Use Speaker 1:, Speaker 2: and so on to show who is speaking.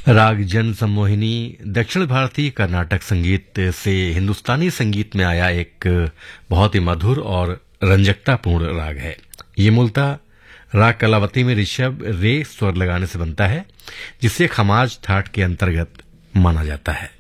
Speaker 1: राग जन सम्मोहिनी दक्षिण भारतीय कर्नाटक संगीत से हिंदुस्तानी संगीत में आया एक बहुत ही मधुर और रंजकतापूर्ण राग है। ये मूलतः राग कलावती में ऋषभ रे स्वर लगाने से बनता है, जिसे खमाज ठाट के अंतर्गत माना जाता है।